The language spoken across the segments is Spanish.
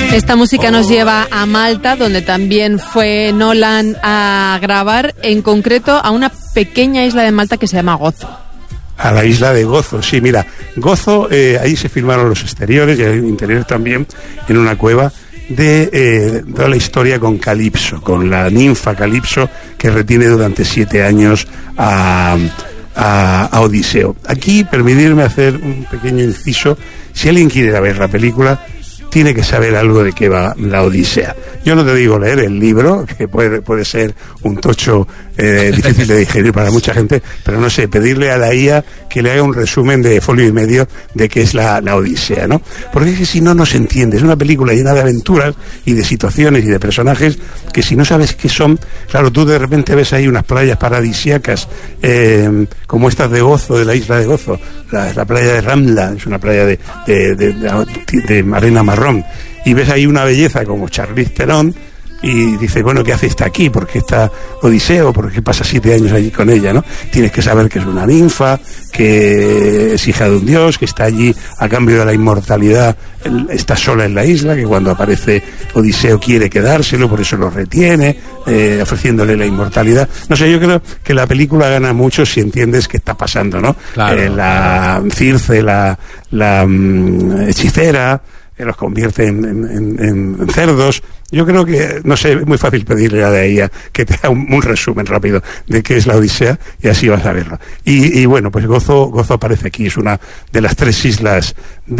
Esta música nos lleva a Malta, donde también fue Nolan a grabar, en concreto a una pequeña isla de Malta que se llama Gozo. A la isla de Gozo, sí, mira, Gozo, ahí se filmaron los exteriores y el interior también, en una cueva de toda la historia con Calipso, con la ninfa Calipso, que retiene durante 7 años a Odiseo. Aquí, permitirme hacer un pequeño inciso, si alguien quiere ir a ver la película, tiene que saber algo de qué va la Odisea. Yo no te digo leer el libro, que puede ser un tocho difícil de digerir para mucha gente, pero no sé, pedirle a la IA que le haga un resumen de folio y medio de qué es la Odisea, ¿no? Porque es que si no, no se entiende. Es una película llena de aventuras y de situaciones y de personajes que si no sabes qué son, claro, tú de repente ves ahí unas playas paradisíacas como estas de Gozo, de la isla de Gozo, la playa de Ramla, es una playa de arena marrón, y ves ahí una belleza como Charlize Theron y dices, bueno, ¿qué hace esta aquí? ¿Por qué está Odiseo? ¿Por qué pasa 7 años allí con ella, no? Tienes que saber que es una ninfa, que es hija de un dios, que está allí a cambio de la inmortalidad, está sola en la isla, que cuando aparece Odiseo quiere quedárselo, por eso lo retiene, ofreciéndole la inmortalidad. No sé, yo creo que la película gana mucho si entiendes qué está pasando, ¿no? Claro. La Circe, la hechicera, los convierte en cerdos. Yo creo que, no sé, es muy fácil pedirle a la IA que te haga un resumen rápido de qué es la Odisea y así vas a verlo. Y bueno, pues Gozo aparece aquí, es una de las 3 islas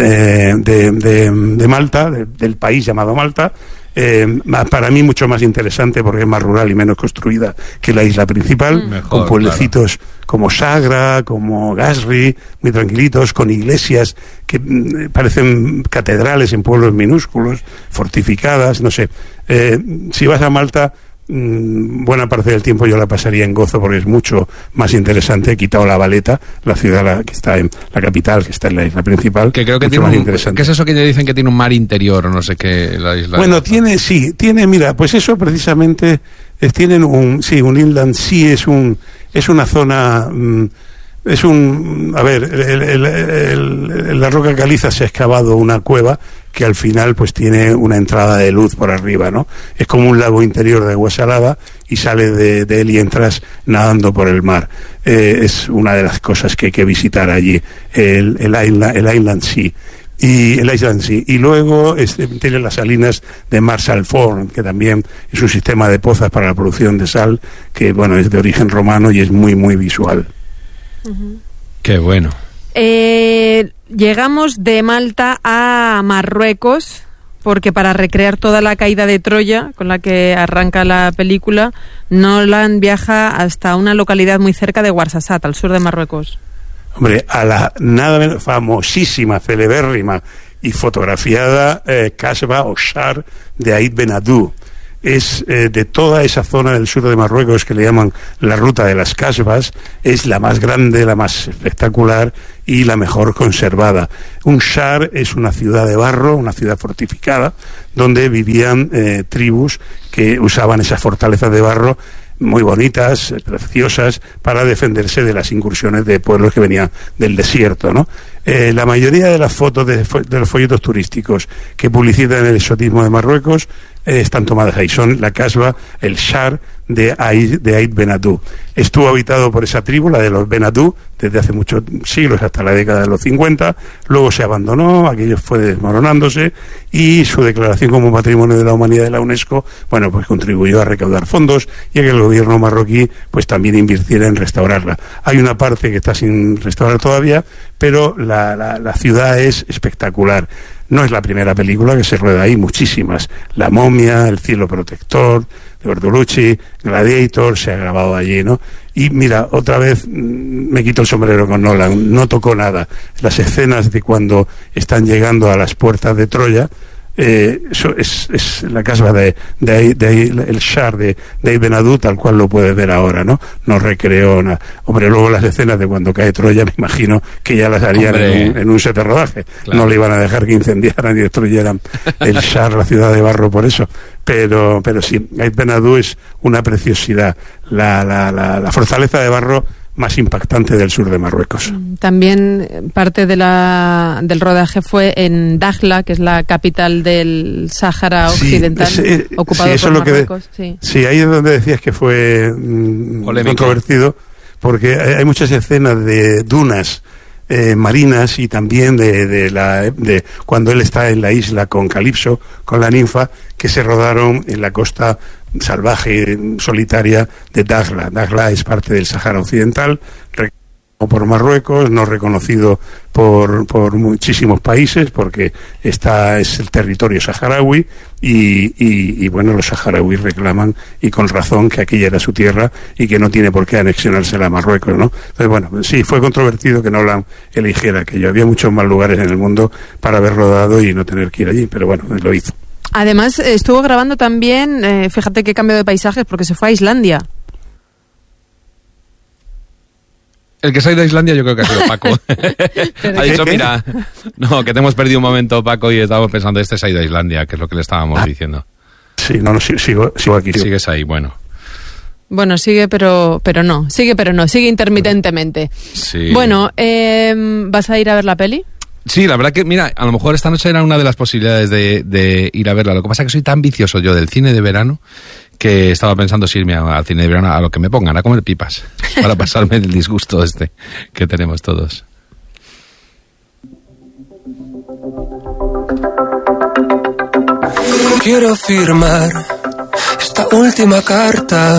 de Malta, del país llamado Malta. Para mí mucho más interesante porque es más rural y menos construida que la isla principal, mejor, con pueblecitos como Sagra, como Gasri, muy tranquilitos, con iglesias que parecen catedrales en pueblos minúsculos, fortificadas, no sé. Si vas a Malta, buena parte del tiempo yo la pasaría en Gozo porque es mucho más interesante. He quitado La Valeta, la ciudad que está en la capital, que está en la isla principal, que creo que tiene más interesante. ¿Qué es eso que dicen que tiene un mar interior o no sé qué, la isla? Bueno, tiene, mira, pues eso precisamente tienen un inland sea, es una zona, la roca caliza se ha excavado una cueva que al final pues tiene una entrada de luz por arriba, ¿no? Es como un lago interior de agua salada y sale de él y entras nadando por el mar. Es una de las cosas que hay que visitar allí, el Inland Sea. Y luego tiene las salinas de Marshall Ford, que también es un sistema de pozas para la producción de sal, que bueno, es de origen romano y es muy, muy visual. Uh-huh. Qué bueno. Llegamos de Malta a Marruecos, porque para recrear toda la caída de Troya, con la que arranca la película, Nolan viaja hasta una localidad muy cerca de Ouarzazate, al sur de Marruecos. Hombre, a la nada menos famosísima, celebérrima y fotografiada Casbah o Shar de Aït Ben Haddou. Es de toda esa zona del sur de Marruecos que le llaman la ruta de las Casbahs, es la más grande, la más espectacular y la mejor conservada. Un shar es una ciudad de barro, una ciudad fortificada, donde vivían tribus que usaban esas fortalezas de barro muy bonitas, preciosas, para defenderse de las incursiones de pueblos que venían del desierto, ¿no? La mayoría de las fotos de los folletos turísticos que publicitan el exotismo de Marruecos están tomadas ahí. Son la Casbah, el Shar de Aït Ben Haddou. Estuvo habitado por esa tribu, la de los Ben Haddou, desde hace muchos siglos, hasta la década de los 50. Luego se abandonó, aquello fue desmoronándose, y su declaración como Patrimonio de la Humanidad de la UNESCO, bueno, pues contribuyó a recaudar fondos y a que el gobierno marroquí pues también invirtiera en restaurarla. Hay una parte que está sin restaurar todavía, pero la ciudad es espectacular. No es la primera película que se rueda ahí, muchísimas. La momia, El cielo protector, de Bertolucci, Gladiator, se ha grabado allí, ¿no? Y mira, otra vez me quito el sombrero con Nolan, no tocó nada. Las escenas de cuando están llegando a las puertas de Troya, eso es la casa de el Shar de Aït Ben Haddou, tal cual lo puedes ver ahora, ¿no? No recreó nada. Hombre, luego las escenas de cuando cae Troya, me imagino que ya las harían en un set de rodaje. Claro. No le iban a dejar que incendiaran y destruyeran el Shar, la ciudad de barro, por eso. Pero sí, Aït Ben Haddou es una preciosidad. La fortaleza de barro más impactante del sur de Marruecos. También parte del rodaje fue en Dakhla, que es la capital del Sáhara Occidental, ocupado por Marruecos. Sí, ahí es donde decías que fue controvertido, porque hay muchas escenas de dunas marinas y también de cuando él está en la isla con Calipso, con la ninfa, que se rodaron en la costa salvaje, solitaria de Dakhla. Dakhla es parte del Sáhara Occidental, por Marruecos, no reconocido por muchísimos países, porque es el territorio saharaui y bueno, los saharauis reclaman, y con razón, que aquella era su tierra y que no tiene por qué anexionársela a Marruecos, ¿no? Entonces, bueno, sí, fue controvertido que Nolan eligiera aquello. Había muchos más lugares en el mundo para haber rodado y no tener que ir allí, pero bueno, lo hizo. Además, estuvo grabando también, fíjate qué cambio de paisajes, porque se fue a Islandia. El que se ha ido a Islandia yo creo que ha sido Paco. Ha dicho, mira, no, que te hemos perdido un momento, Paco, y estábamos pensando, este se ha ido a Islandia, que es lo que le estábamos diciendo. Sí, sigo aquí. Sigues ahí, bueno. Bueno, sigue pero no, sigue intermitentemente. Sí. Bueno, ¿vas a ir a ver la peli? Sí, la verdad que, mira, a lo mejor esta noche era una de las posibilidades de ir a verla. Lo que pasa es que soy tan vicioso yo del cine de verano que estaba pensando si irme al cine de verano, a lo que me pongan, a comer pipas, para pasarme el disgusto que tenemos todos. Quiero firmar esta última carta